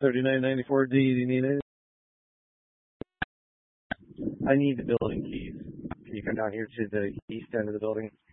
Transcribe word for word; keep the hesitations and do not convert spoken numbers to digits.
thirty-nine ninety-four D, do you need it? I need the building keys. Can you come down here to the east end of the building?